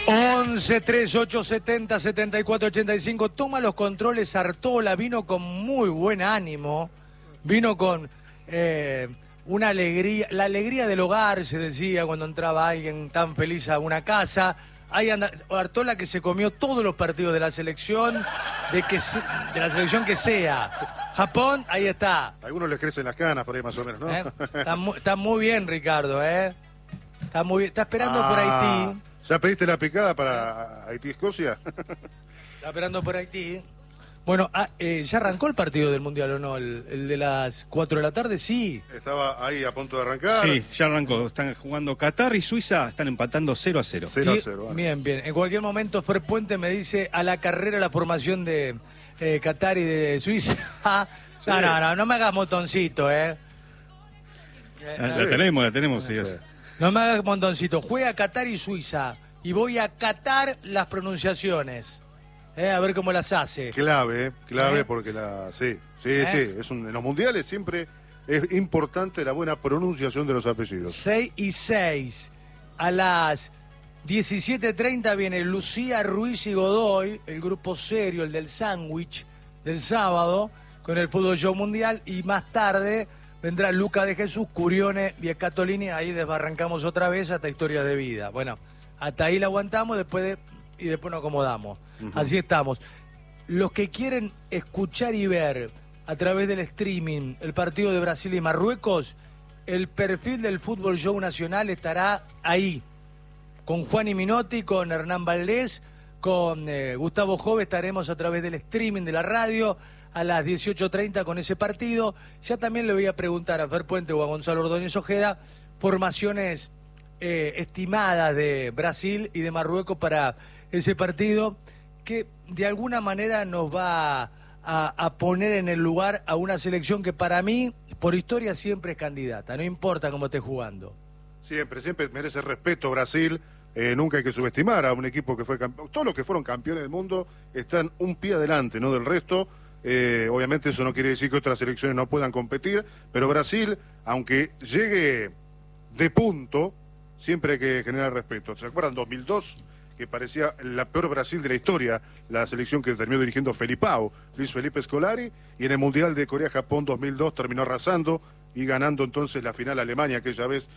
11 38 70 74 85. Toma los controles Artola. Vino con muy buen ánimo. Vino con una alegría. La alegría del hogar, se decía cuando entraba alguien tan feliz a una casa. Ahí anda Artola, que se comió todos los partidos de la selección, de la selección que sea. Japón, ahí está. A algunos les crecen las canas por ahí más o menos, ¿no? Está muy bien, Ricardo, Está muy bien. Está esperando por Haití. ¿Ya pediste la picada para Haití-Escocia? Está esperando por Haití. Bueno, ¿ya arrancó el partido del Mundial o no? ¿El de las 4 de la tarde? Sí. Estaba ahí a punto de arrancar. Sí, ya arrancó. Están jugando Qatar y Suiza, están empatando 0-0. 0-0. Bueno. Bien, bien. En cualquier momento, Fer Puente me dice a la carrera la formación de Qatar y de Suiza. Sí. No me hagas montoncito, La tenemos, sí. No me hagas montoncito. Juega Qatar y Suiza y voy a catar las pronunciaciones. A ver cómo las hace. Clave, porque sí. En los mundiales siempre es importante la buena pronunciación de los apellidos. 6:06. A las 17:30 viene Lucía, Ruiz y Godoy, el grupo serio, el del sándwich del sábado, con el Fútbol Show Mundial, y más tarde vendrá Luca de Jesús, Curione y Escatolini. Ahí desbarrancamos otra vez hasta Historias de Vida. Bueno, hasta ahí la aguantamos y después nos acomodamos. Así estamos. Los que quieren escuchar y ver a través del streaming el partido de Brasil y Marruecos, el perfil del Fútbol Show Nacional estará ahí, con Juan y Minotti, con Hernán Valdés, con Gustavo Jove. Estaremos a través del streaming de la radio a las 18:30 con ese partido. Ya también le voy a preguntar a Fer Puente o a Gonzalo Ordóñez Ojeda formaciones estimadas de Brasil y de Marruecos para ese partido, que de alguna manera nos va a poner en el lugar a una selección que para mí, por historia, siempre es candidata, no importa cómo esté jugando. Siempre merece respeto Brasil. Nunca hay que subestimar a un equipo que fue campeón. Todos los que fueron campeones del mundo están un pie adelante, ¿no?, del resto. Obviamente eso no quiere decir que otras selecciones no puedan competir, pero Brasil, aunque llegue de punto, siempre hay que generar respeto. ¿Se acuerdan 2002? Que parecía la peor Brasil de la historia, la selección que terminó dirigiendo Felipao, Luis Felipe Scolari, y en el Mundial de Corea-Japón 2002 terminó arrasando y ganando entonces la final Alemania, aquella vez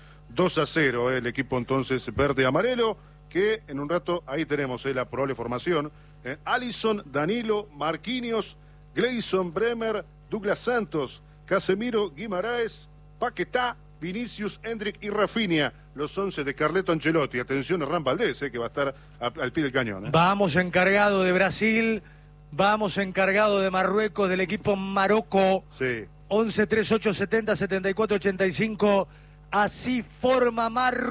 2-0, el equipo entonces verde-amarelo, que en un rato ahí tenemos la probable formación. Alisson, Danilo, Marquinhos, Gleison, Bremer, Douglas Santos, Casemiro, Guimaraes, Paquetá, Vinicius, Hendrick y Rafinha, los 11 de Carleto Ancelotti. Atención a Hernán Valdés, que va a estar al pie del cañón. Vamos encargado de Brasil, vamos encargado de Marruecos, del equipo Marocco. Sí. 11 38 70 74 85. Así forma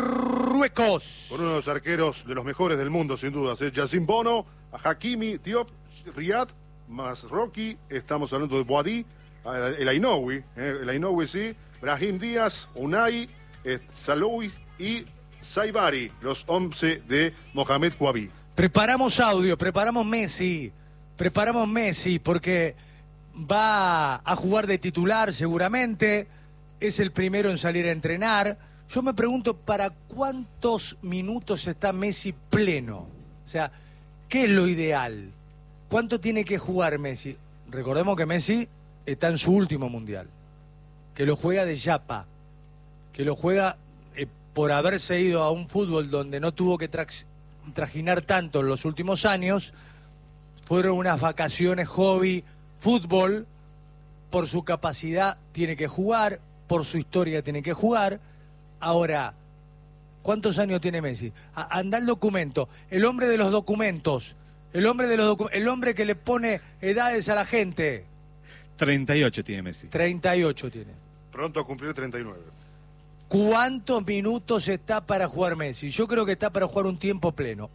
Marruecos. Con uno de los arqueros de los mejores del mundo, sin dudas. Yacine Bono, Hakimi, Diop, Riyad, Masroki. Estamos hablando de Boadi, el Ainoui. El Ainoui, sí. Brahim Díaz, Unai, Saloui y Saibari, los 11 de Mohamed Kouabi. Preparamos audio, preparamos Messi, porque va a jugar de titular seguramente, es el primero en salir a entrenar. Yo me pregunto, ¿para cuántos minutos está Messi pleno? O sea, ¿qué es lo ideal? ¿Cuánto tiene que jugar Messi? Recordemos que Messi está en su último mundial, que lo juega de yapa, que lo juega por haberse ido a un fútbol donde no tuvo que trajinar tanto en los últimos años. Fueron unas vacaciones hobby, fútbol. Por su capacidad tiene que jugar, por su historia tiene que jugar. Ahora, ¿cuántos años tiene Messi? Anda el documento, el hombre de los documentos, el hombre que le pone edades a la gente. 38 tiene Messi. 38 tiene. Pronto a cumplir 39. ¿Cuántos minutos está para jugar Messi? Yo creo que está para jugar un tiempo pleno.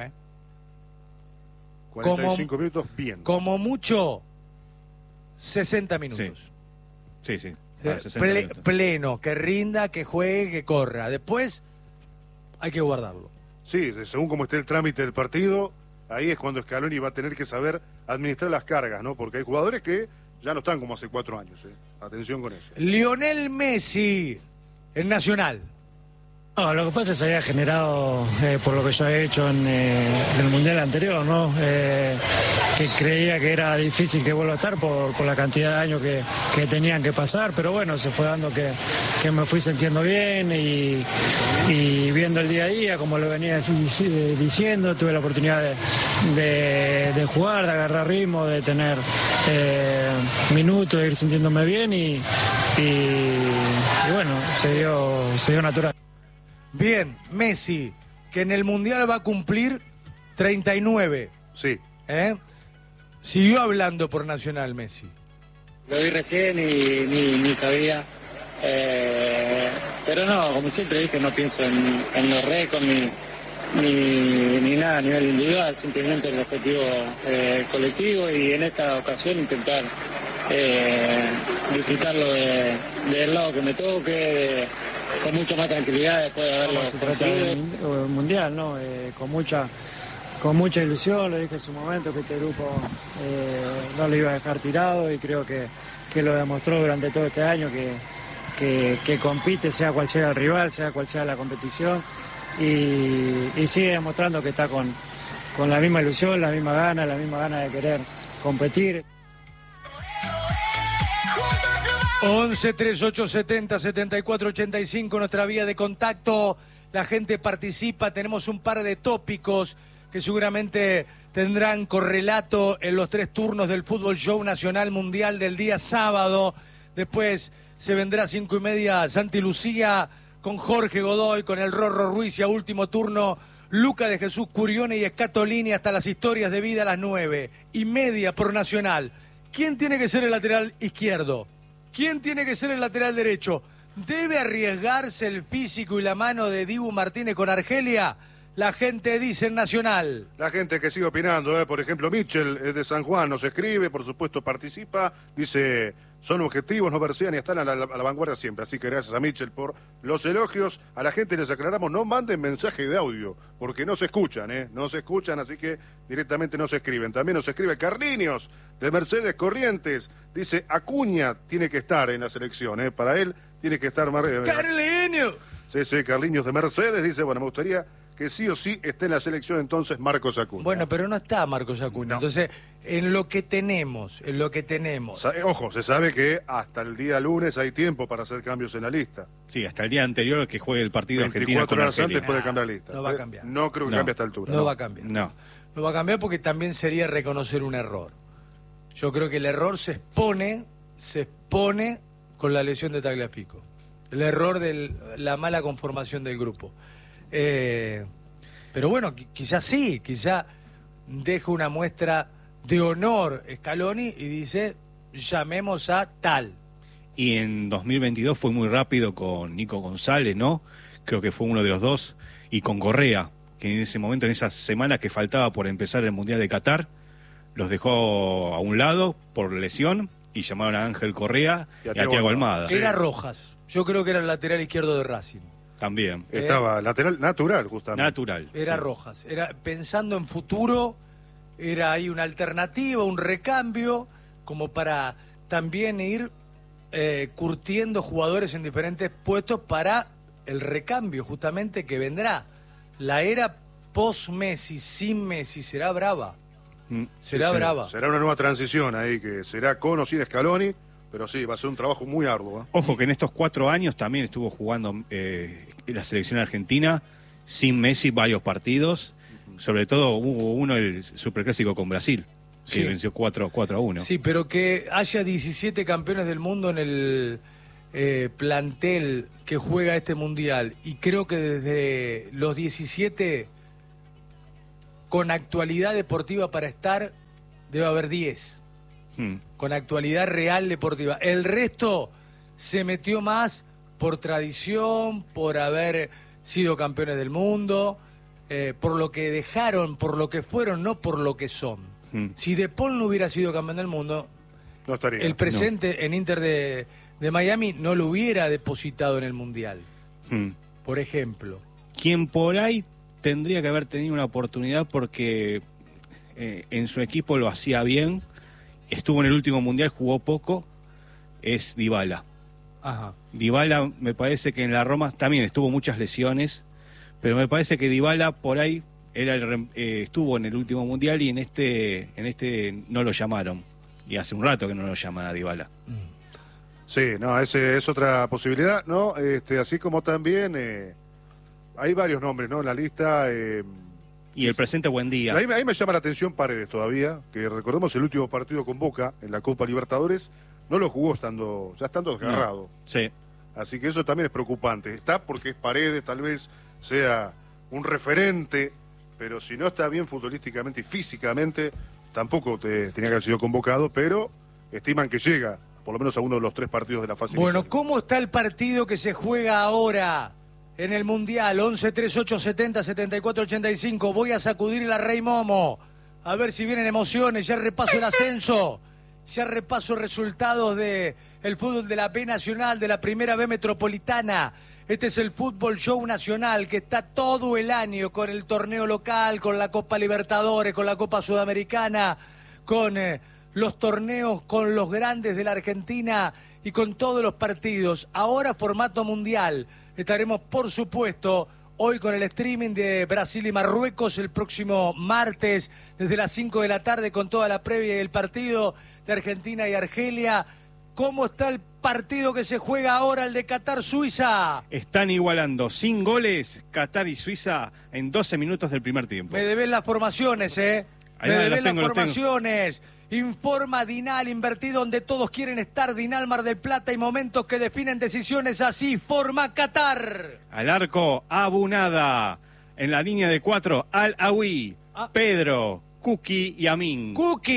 45 minutos, bien. Como mucho, 60 minutos. Sí. 60 minutos. Pleno, que rinda, que juegue, que corra. Después hay que guardarlo. Sí, según como esté el trámite del partido, ahí es cuando Scaloni va a tener que saber administrar las cargas, ¿no? Porque hay jugadores que ya no están como hace 4 años. Atención con eso. Lionel Messi, en Nacional. No, lo que pasa es que se había generado, por lo que yo he hecho en el Mundial anterior, ¿no? Que creía que era difícil que vuelva a estar por la cantidad de años que tenían que pasar, pero bueno, se fue dando que me fui sintiendo bien y viendo el día a día, como lo venía diciendo, tuve la oportunidad de jugar, de agarrar ritmo, de tener minutos, de ir sintiéndome bien y bueno, se dio natural. Bien, Messi, que en el Mundial va a cumplir 39. Sí. Siguió hablando por Nacional, Messi. Lo vi recién y ni sabía. Pero no, como siempre dije, no pienso en los récords ni nada a nivel individual, simplemente el objetivo colectivo y en esta ocasión intentar disfrutarlo del lado que me toque, con mucha más tranquilidad después de haberlo conseguido. Mundial, ¿no? Con mucha ilusión, lo dije en su momento que este grupo no lo iba a dejar tirado y creo que lo demostró durante todo este año que compite, sea cual sea el rival, sea cual sea la competición y sigue demostrando que está con la misma ilusión, la misma gana de querer competir. 11 38 70 74 85, nuestra vía de contacto. La gente participa, tenemos un par de tópicos que seguramente tendrán correlato en los 3 turnos del Fútbol Show Nacional Mundial del día sábado. Después se vendrá a 5:30 Santi Lucía con Jorge Godoy, con el Rorro Ruiz y a último turno Luca de Jesús Curione y Scatolini hasta las historias de vida a las 9:30 por Nacional. ¿Quién tiene que ser el lateral izquierdo? ¿Quién tiene que ser el lateral derecho? ¿Debe arriesgarse el físico y la mano de Dibu Martínez con Argelia? La gente dice en Nacional. La gente que sigue opinando, por ejemplo, Mitchell es de San Juan, nos escribe, por supuesto participa, dice, son objetivos, no persigan y están a la vanguardia siempre. Así que gracias a Mitchell por los elogios. A la gente les aclaramos, no manden mensaje de audio, porque no se escuchan, no se escuchan, así que directamente no se escriben. También nos escribe Carliños, de Mercedes Corrientes, dice, Acuña tiene que estar en la selección, para él tiene que estar... ¡Carliños! Sí, Carliños de Mercedes, dice, bueno, me gustaría que sí o sí esté en la selección entonces Marcos Acuña. Bueno, pero no está Marcos Acuña. No. Entonces, en lo que tenemos... Ojo, se sabe que hasta el día lunes hay tiempo para hacer cambios en la lista. Sí, hasta el día anterior que juegue el partido Argentina 24 horas antes puede cambiar la lista. No va a cambiar. No creo que cambie a esta altura. No va a cambiar. No va a cambiar porque también sería reconocer un error. Yo creo que el error se expone con la lesión de Tagliafico. El error de la mala conformación del grupo. Pero bueno, quizás deja una muestra de honor Scaloni y dice, llamemos a tal. Y en 2022 fue muy rápido con Nico González, ¿no? Creo que fue uno de los dos. Y con Correa, que en ese momento, en esa semana que faltaba por empezar el Mundial de Qatar, los dejó a un lado por lesión y llamaron a Ángel Correa y a Thiago Almada. Era Rojas. Yo creo que era el lateral izquierdo de Racing. También. Estaba lateral natural, justamente. Natural. Era Rojas. Era pensando en futuro, era ahí una alternativa, un recambio, como para también ir curtiendo jugadores en diferentes puestos para el recambio, justamente, que vendrá. La era post-Messi, sin Messi, será brava. Será brava. Será una nueva transición ahí, que será con o sin Scaloni. Pero sí, va a ser un trabajo muy arduo. Ojo que en estos 4 años también estuvo jugando la selección argentina sin Messi varios partidos. Sobre todo hubo uno, el superclásico con Brasil, que venció 4-1. Sí, pero que haya 17 campeones del mundo en el plantel que juega este mundial. Y creo que desde los 17, con actualidad deportiva para estar, debe haber 10. Con actualidad real deportiva. El resto se metió más por tradición, por haber sido campeones del mundo, por lo que dejaron, por lo que fueron, no por lo que son. Si De Paul no hubiera sido campeón del mundo, no estaría. El presente en Inter de Miami no lo hubiera depositado en el Mundial. Por ejemplo. Quien por ahí tendría que haber tenido una oportunidad porque en su equipo lo hacía bien. Estuvo en el último mundial, jugó poco, es Dybala. Ajá. Dybala me parece que en la Roma también estuvo muchas lesiones, pero me parece que Dybala por ahí estuvo en el último mundial y en este no lo llamaron. Y hace un rato que no lo llaman a Dybala. Sí, no, ese es otra posibilidad, ¿no? Así como también hay varios nombres, ¿no? En la lista. Y el presente Buendía. Ahí me llama la atención Paredes todavía, que recordemos el último partido con Boca en la Copa Libertadores, no lo jugó ya estando desgarrado. No, sí. Así que eso también es preocupante. Está porque es Paredes, tal vez sea un referente, pero si no está bien futbolísticamente y físicamente, tampoco tenía que haber sido convocado, pero estiman que llega, por lo menos a uno de los 3 partidos de la fase Bueno, inicial. ¿cómo está el partido que se juega ahora en el Mundial? 11, 3, 8, 70, 74, 85. Voy a sacudir la Rey Momo. A ver si vienen emociones. Ya repaso el ascenso. Ya repaso resultados del fútbol de la B Nacional, de la Primera B Metropolitana. Este es el Fútbol Show Nacional que está todo el año con el torneo local, con la Copa Libertadores, con la Copa Sudamericana, con los torneos con los grandes de la Argentina y con todos los partidos. Ahora formato mundial. Estaremos, por supuesto, hoy con el streaming de Brasil y Marruecos, el próximo martes, desde las 5 de la tarde, con toda la previa y el partido de Argentina y Argelia. ¿Cómo está el partido que se juega ahora, el de Qatar-Suiza? Están igualando sin goles Qatar y Suiza en 12 minutos del primer tiempo. Me deben las formaciones, ¿eh? Ahí Me va, deben los tengo. las formaciones. Informa Dinal, invertido donde todos quieren estar. Dinal Mar del Plata y momentos que definen decisiones así. Forma Qatar. Al arco, Abunada. En la línea de 4, Al-Awi, Pedro, Kuki y Amin.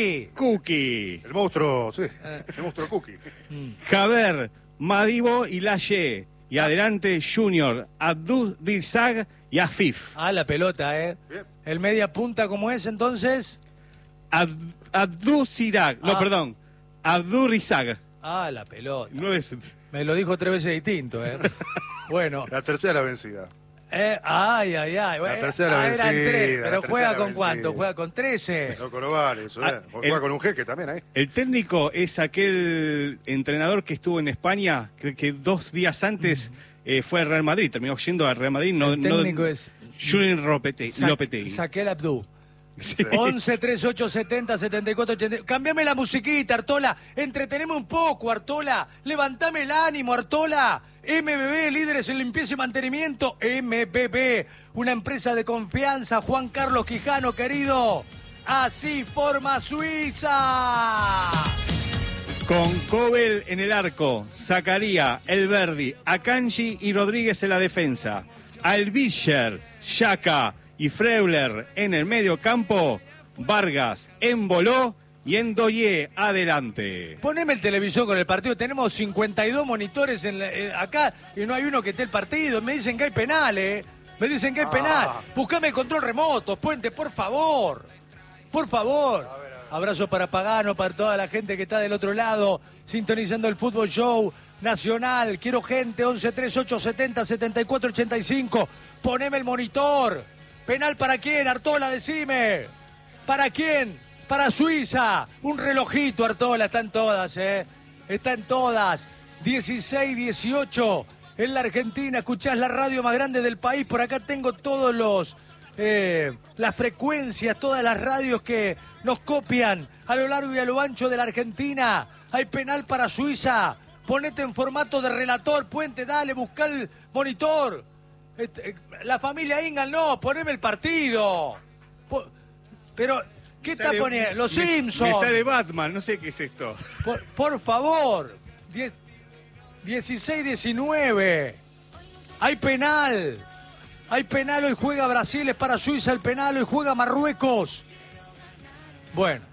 Kuki. El monstruo, sí, el monstruo Cookie. Javer, Madibo y Laye. Y adelante, Junior, Abdul Rizag y Afif. La pelota, ¿eh? Bien. El media punta, ¿cómo es entonces? Abdul Sirag, Abdul Rizag. La pelota. No es... Me lo dijo 3 veces distinto, ¿eh? Bueno. La tercera vencida. Ay. La tercera eran vencida, 3, pero la juega tercera con cuánto, vencida. juega con 13. No, no vale eso, juega con un jeque también ahí. El técnico es aquel entrenador que estuvo en España, que 2 días antes fue al Real Madrid, terminó yendo al Real Madrid. El técnico es Julian Lopetegui. Saquel Abdú. Sí. 11, 3, 8, 70, 74, 80. Cambiame la musiquita, Artola. Entreteneme un poco, Artola. Levantame el ánimo, Artola. MBB, líderes en limpieza y mantenimiento. MBB, una empresa de confianza. Juan Carlos Quijano, querido. Así forma Suiza. Con Cobel en el arco, Zacaría, Elverdi, Akanji y Rodríguez en la defensa. Alvischer, Xhaka y Freuler en el medio campo. Vargas, Emboló y Endoye adelante. Poneme el televisor con el partido. Tenemos 52 monitores acá y no hay uno que esté el partido. Me dicen que hay penal, ¿eh? Me dicen que hay penal. Buscame el control remoto, Puente, por favor. Por favor. Abrazo para Pagano, para toda la gente que está del otro lado, sintonizando el Fútbol Show Nacional. Quiero gente, 11 3 8 70 74 85. Poneme el monitor. ¿Penal para quién, Artola? Decime. ¿Para quién? Para Suiza. Un relojito, Artola. Están todas, ¿eh? Están todas. 16-18 en la Argentina. Escuchás la radio más grande del país. Por acá tengo todos las frecuencias, todas las radios que nos copian a lo largo y a lo ancho de la Argentina. Hay penal para Suiza. Ponete en formato de relator, Puente, dale, busca el monitor. La familia Ingal, no, poneme el partido. Pero, ¿qué está poniendo? Los Simpsons. Me sale Batman, no sé qué es esto. Por favor. 16-19. Hay penal. Hay penal, hoy juega Brasil, es para Suiza el penal, hoy juega Marruecos. Bueno,